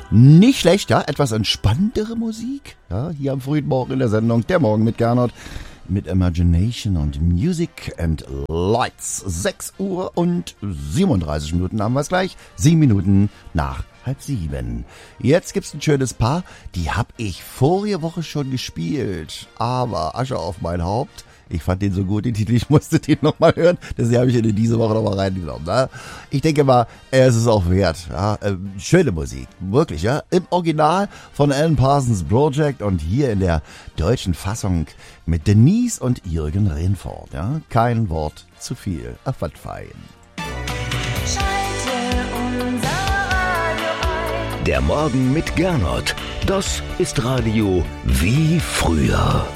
Nicht schlecht, ja, etwas entspanntere Musik. Ja, hier am frühen Morgen in der Sendung Der Morgen mit Gernot. Mit Imagination und Music and Lights. 6 Uhr und 37 Minuten haben wir es gleich. 7 Minuten nach 6:30. Jetzt gibt's ein schönes Paar. Die hab ich vorige Woche schon gespielt. Aber Asche auf mein Haupt. Ich fand den so gut, den Titel, ich musste den nochmal hören. Deswegen habe ich ihn in diese Woche nochmal reingenommen. Ne? Ich denke mal, es ist auch wert. Ja? Schöne Musik, wirklich. Ja, im Original von Alan Parsons Project und hier in der deutschen Fassung mit Denise und Jürgen Rehfort. Ja? Kein Wort zu viel. Ach, was fein. Der Morgen mit Gernot. Das ist Radio wie früher.